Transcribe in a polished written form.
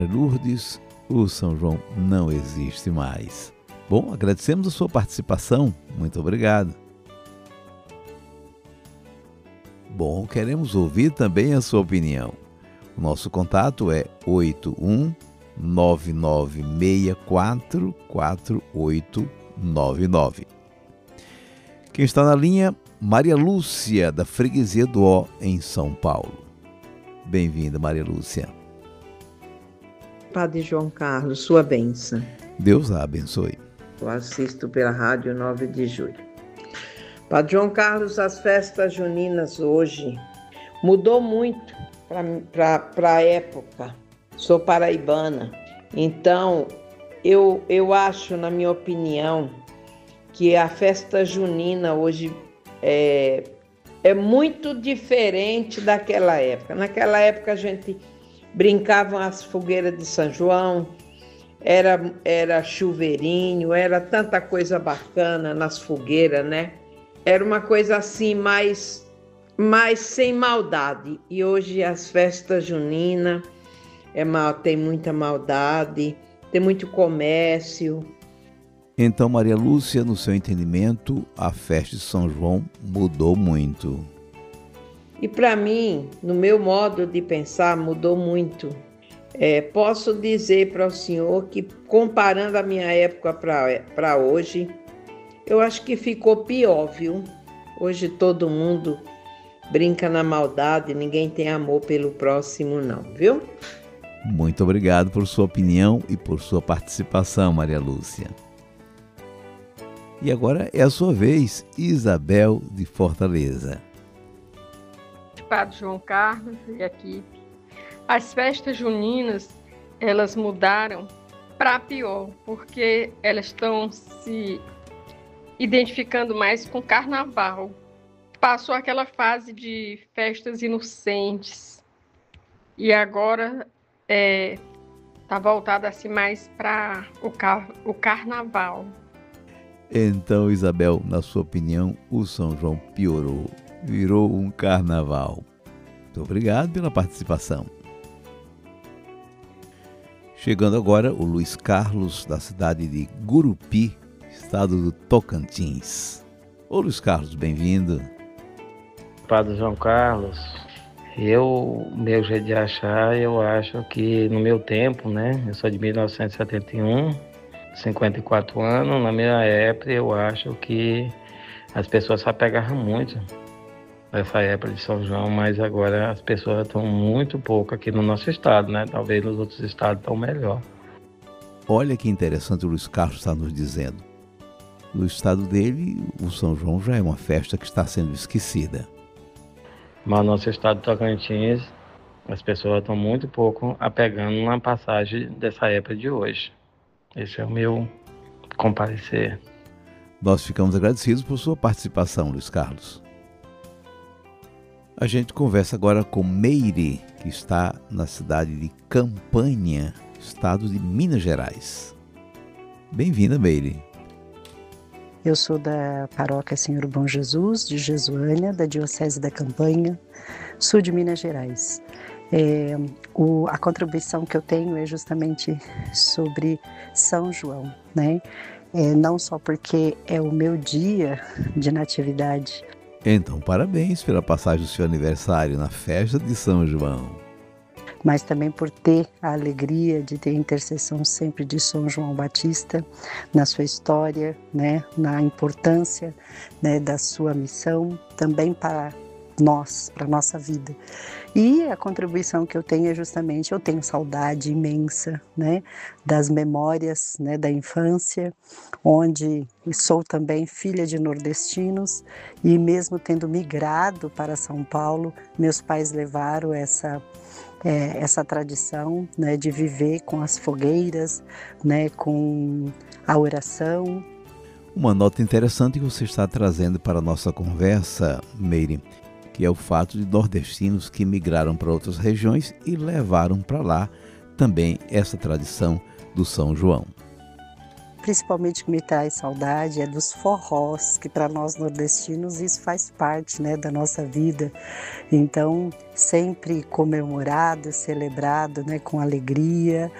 Lourdes, o São João não existe mais. Bom, agradecemos a sua participação. Muito obrigado. Bom, queremos ouvir também a sua opinião. O nosso contato é 8199644899. Quem está na linha, Maria Lúcia, da Freguesia do Ó, em São Paulo. Bem-vinda, Maria Lúcia. Padre João Carlos, sua bênção. Deus a abençoe. Eu assisto pela Rádio 9 de Julho. Padre João Carlos, as festas juninas hoje mudou muito para a época. Sou paraibana, então eu acho, na minha opinião, que a festa junina hoje é muito diferente daquela época. Naquela época a gente brincava as fogueiras de São João, era chuveirinho, era tanta coisa bacana nas fogueiras, né? Era uma coisa assim mais sem maldade. E hoje as festas juninas tem muita maldade, tem muito comércio. Então, Maria Lúcia, no seu entendimento, a festa de São João mudou muito. E para mim, no meu modo de pensar, mudou muito. Posso dizer para o senhor que, comparando a minha época para hoje, eu acho que ficou pior, viu? Hoje todo mundo brinca na maldade, ninguém tem amor pelo próximo não, viu? Muito obrigado por sua opinião e por sua participação, Maria Lúcia. E agora é a sua vez, Isabel de Fortaleza. Padre João Carlos e equipe. As festas juninas, elas mudaram para pior, porque elas estão se identificando mais com carnaval. Passou aquela fase de festas inocentes e agora está voltada assim mais para o carnaval. Então, Isabel, na sua opinião, o São João piorou, virou um carnaval. Muito obrigado pela participação. Chegando agora o Luiz Carlos, da cidade de Gurupi, estado do Tocantins. Ô Luiz Carlos, bem-vindo. Padre João Carlos, meu jeito de achar, eu acho que no meu tempo, né, eu sou de 1971, 54 anos, na minha época eu acho que as pessoas se apegavam muito nessa época de São João, mas agora as pessoas estão muito pouco aqui no nosso estado, né? Talvez nos outros estados estão melhor. Olha que interessante o Luiz Carlos está nos dizendo. No estado dele, o São João já é uma festa que está sendo esquecida. Mas no nosso estado de Tocantins, as pessoas estão muito pouco apegando na passagem dessa época de hoje. Esse é o meu comparecer. Nós ficamos agradecidos por sua participação, Luiz Carlos. A gente conversa agora com Meire, que está na cidade de Campanha, estado de Minas Gerais. Bem-vinda, Meire. Eu sou da paróquia Senhor Bom Jesus, de Jesuânia, da Diocese da Campanha, sul de Minas Gerais. A contribuição que eu tenho é justamente sobre São João, né? Não só porque é o meu dia de natividade. Então, parabéns pela passagem do seu aniversário na festa de São João. Mas também por ter a alegria de ter a intercessão sempre de São João Batista na sua história, né, na importância, né, da sua missão, também para nós, para a nossa vida. E a contribuição que eu tenho é justamente, eu tenho saudade imensa, né, das memórias, né, da infância, onde sou também filha de nordestinos e mesmo tendo migrado para São Paulo, meus pais levaram essa tradição, né, de viver com as fogueiras, né, com a oração. Uma nota interessante que você está trazendo para a nossa conversa, Meire, que é o fato de nordestinos que migraram para outras regiões e levaram para lá também essa tradição do São João. principalmente que me traz saudade é dos forrós, que para nós nordestinos isso faz parte, né, da nossa vida. Então, sempre comemorado, celebrado, né, com alegria,